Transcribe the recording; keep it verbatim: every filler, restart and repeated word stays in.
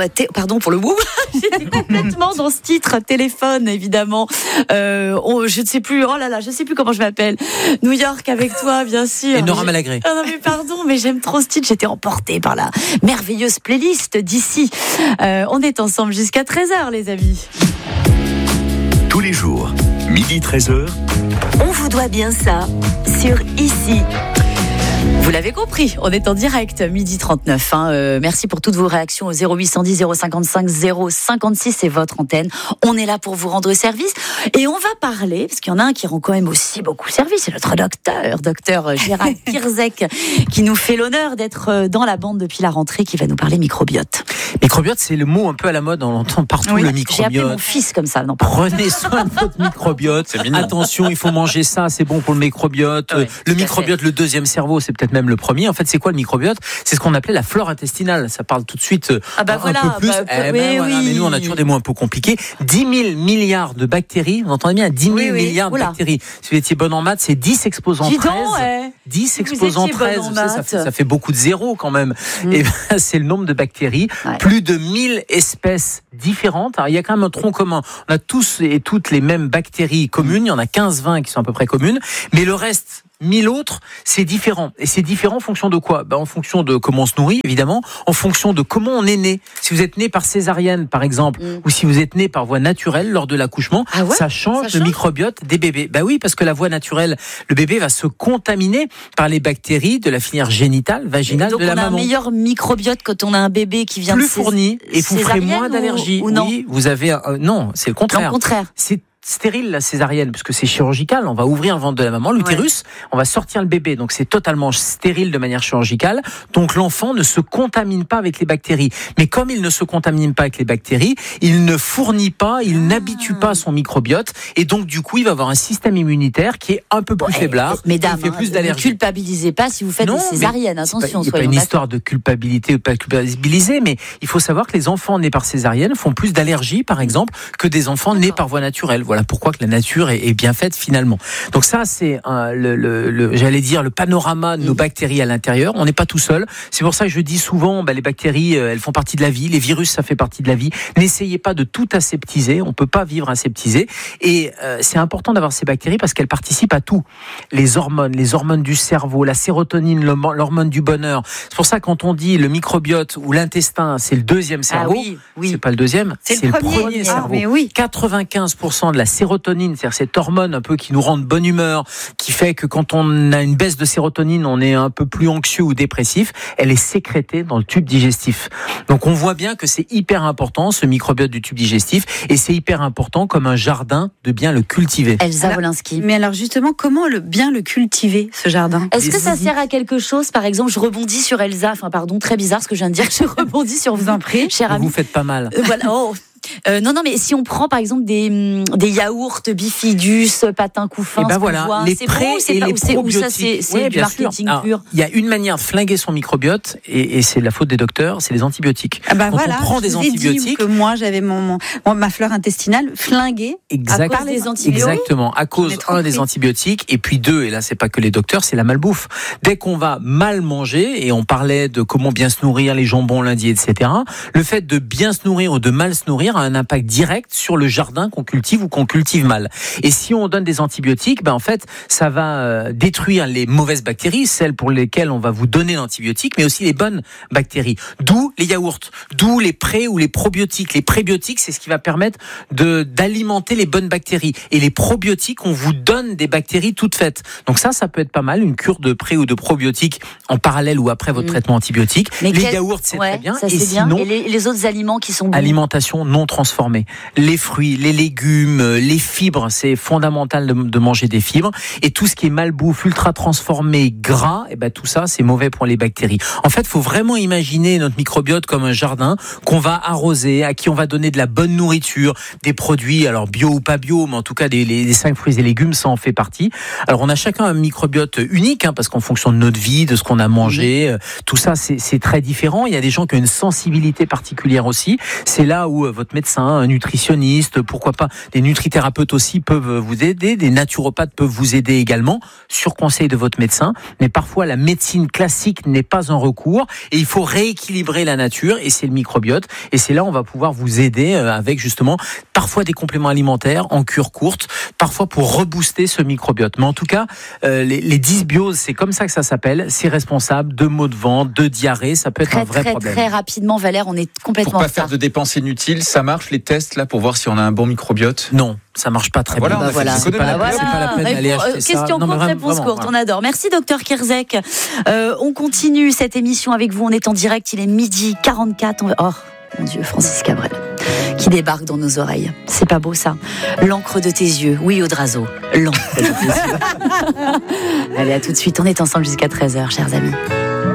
Té- pardon pour le wou. J'étais complètement dans ce titre. Téléphone, évidemment. Euh, on, je ne sais plus. Oh là là, je ne sais plus comment je m'appelle. New York avec toi, bien sûr. Et Nora Malagré. Oh non mais pardon, mais j'aime trop ce titre. J'étais emportée par la merveilleuse playlist d'ici. Euh, on est ensemble jusqu'à treize heures, les amis. Tous les jours, midi treize heures. On vous doit bien ça sur Ici. Vous l'avez compris, on est en direct, midi trente-neuf. Hein. Euh, merci pour toutes vos réactions au zéro huit cent dix zéro cinquante-cinq zéro cinquante-six, c'est votre antenne. On est là pour vous rendre service. Et on va parler, parce qu'il y en a un qui rend quand même aussi beaucoup service, c'est notre docteur, docteur Gérard Kierzek, qui nous fait l'honneur d'être dans la bande depuis la rentrée, qui va nous parler microbiote. Microbiote, c'est le mot un peu à la mode, on l'entend partout, oui, le microbiote. J'ai appelé mon fils comme ça. Non, Prenez soin de votre microbiote. C'est mignon. Attention, il faut manger ça, c'est bon pour le microbiote. Oui, le microbiote, le deuxième cerveau, c'est peut-être même le premier. En fait, c'est quoi le microbiote ? C'est ce qu'on appelait la flore intestinale. Ça parle tout de suite ah bah un voilà, peu plus. Bah, eh ben oui, voilà, oui. mais nous, on a toujours des mots un peu compliqués. dix mille milliards de bactéries. Vous entendez bien ? dix mille Oui, oui. milliards Oula. de bactéries. Si vous étiez bonne en maths, c'est dix exposant Dis donc, treize. ouais. dix Si vous exposant étiez bonne treize. en Vous savez, ça, maths. fait, ça fait beaucoup de zéros quand même. Mm. Et ben, c'est le nombre de bactéries. Ouais. Plus de mille espèces différentes. Alors, il y a quand même un tronc commun. On a tous et toutes les mêmes bactéries communes. Il y en a quinze vingt qui sont à peu près communes. Mais le reste, mille autres, c'est différent. Et c'est différent en fonction de quoi ? Ben, en fonction de comment on se nourrit, évidemment. En fonction de comment on est né. Si vous êtes né par césarienne, par exemple, mm. ou si vous êtes né par voie naturelle lors de l'accouchement, ah ouais ça change ça le change microbiote des bébés. Ben oui, parce que la voie naturelle, le bébé va se contaminer par les bactéries de la filière génitale, vaginale donc de la on a maman. Un meilleur microbiote quand on a un bébé qui vient plus de cés... fourni et vous ferez moins d'allergies. Ou, ou non oui, vous avez un, euh, non, c'est le contraire. Non, le contraire. C'est stérile la césarienne parce que c'est chirurgical, on va ouvrir le ventre de la maman, l'utérus, ouais. on va sortir le bébé, donc c'est totalement stérile de manière chirurgicale, donc l'enfant ne se contamine pas avec les bactéries. Mais comme il ne se contamine pas avec les bactéries, il ne fournit pas, il ah. n'habitue pas son microbiote et donc du coup il va avoir un système immunitaire qui est un peu plus ouais, faiblard, mesdames, il fait plus d'allergies. Ne culpabilisez pas si vous faites non, des césariennes, attention. Il n'y a pas une histoire de culpabilité ou pas culpabiliser, mais il faut savoir que les enfants nés par césarienne font plus d'allergies par exemple que des enfants nés par voie naturelle. Voilà pourquoi que la nature est, est bien faite finalement. Donc ça, c'est euh, le, le, le, j'allais dire le panorama de nos bactéries à l'intérieur. On n'est pas tout seul. C'est pour ça que je dis souvent, bah, les bactéries, euh, elles font partie de la vie. Les virus, ça fait partie de la vie. N'essayez pas de tout aseptiser. On peut pas vivre aseptisé. Et euh, c'est important d'avoir ces bactéries parce qu'elles participent à tout. Les hormones, les hormones du cerveau, la sérotonine, l'hormone du bonheur. C'est pour ça que quand on dit le microbiote ou l'intestin, c'est le deuxième cerveau. Ah oui, oui. C'est pas le deuxième, c'est, c'est le le premier, premier ah, cerveau. Mais oui. quatre-vingt-quinze pour cent de la sérotonine, c'est-à-dire cette hormone un peu qui nous rend de bonne humeur, qui fait que quand on a une baisse de sérotonine, on est un peu plus anxieux ou dépressif, elle est sécrétée dans le tube digestif. Donc on voit bien que c'est hyper important ce microbiote du tube digestif et c'est hyper important comme un jardin de bien le cultiver. Elsa Wolinski. Mais alors justement, comment le, bien le cultiver ce jardin ? Est-ce que ça sert à quelque chose ? Par exemple, je rebondis sur Elsa, enfin pardon, très bizarre ce que je viens de dire, je rebondis sur vous en prie, cher ami. Vous faites pas mal. Euh, voilà, oh. Euh, non, non, mais si on prend par exemple des, des yaourts bifidus, patins couffins, et ben voilà, voit, les c'est pré bon, c'est et pas, les ou c'est, probiotiques. Ou ça, c'est, c'est ouais, du marketing Alors, pur. Il y a une manière de flinguer son microbiote et, et c'est la faute des docteurs, c'est les antibiotiques. Ah bah Quand voilà, on prend je des vous ai antibiotiques, dit que moi j'avais mon, mon ma flore intestinale flinguée exact, à cause des antibiotiques. Exactement, à cause un des antibiotiques et puis deux, et là c'est pas que les docteurs, c'est la malbouffe. Dès qu'on va mal manger et on parlait de comment bien se nourrir, les jambons lundi, et cetera. Le fait de bien se nourrir ou de mal se nourrir a un impact direct sur le jardin qu'on cultive ou qu'on cultive mal. Et si on donne des antibiotiques, ben en fait, ça va euh, détruire les mauvaises bactéries, celles pour lesquelles on va vous donner l'antibiotique, mais aussi les bonnes bactéries. D'où les yaourts, d'où les pré ou les probiotiques. Les prébiotiques, c'est ce qui va permettre de d'alimenter les bonnes bactéries. Et les probiotiques, on vous donne des bactéries toutes faites. Donc ça, ça peut être pas mal, une cure de pré ou de probiotiques en parallèle ou après votre mmh. traitement antibiotique. Mais les quel... yaourts, c'est ouais, très bien. Ça, et c'est sinon, bien. Et les, les autres aliments qui sont bons. Alimentation non transformée. Les fruits, les légumes, les fibres, c'est fondamental de, de manger des fibres. Et tout ce qui est malbouffe, ultra transformé, gras, et ben tout ça, c'est mauvais pour les bactéries. En fait, il faut vraiment imaginer notre microbiote comme un jardin qu'on va arroser, à qui on va donner de la bonne nourriture, des produits, alors bio ou pas bio, mais en tout cas des, les, les cinq fruits et légumes, ça en fait partie. Alors on a chacun un microbiote unique, hein, parce qu'en fonction de notre vie, de ce qu'on a mangé, mmh. tout ça c'est, c'est très différent. Il y a des gens qui ont une sensibilité particulière aussi. C'est là où euh, votre votre médecin, un nutritionniste, pourquoi pas des nutrithérapeutes aussi peuvent vous aider, des naturopathes peuvent vous aider également, sur conseil de votre médecin. Mais parfois, la médecine classique n'est pas un recours et il faut rééquilibrer la nature et c'est le microbiote. Et c'est là où on va pouvoir vous aider avec justement parfois des compléments alimentaires en cure courte, parfois pour rebooster ce microbiote. Mais en tout cas, euh, les, les dysbioses, c'est comme ça que ça s'appelle, c'est responsable de maux de ventre, de diarrhée, ça peut être très, un vrai très, problème. Très rapidement, Valère, on est complètement Pour pas en retard. faire de dépenses inutiles, ça marche les tests là pour voir si on a un bon microbiote? Non, ça marche pas très Ah, voilà, bien. on a fait voilà. des C'est pas, la, Voilà. c'est pas la peine d'aller Réponse- acheter euh, ça. Question Non, mais courte, vraiment, réponse vraiment, courte, ouais. on adore. Merci docteur Kirzek. Euh, on continue cette émission avec vous, on est en direct, il est midi quarante-quatre. On... Oh mon Dieu, Francis Cabrel, qui débarque dans nos oreilles. C'est pas beau ça? L'encre de tes yeux, oui Audrazo, l'encre de tes yeux. Allez, à tout de suite, on est ensemble jusqu'à treize heures, chers amis.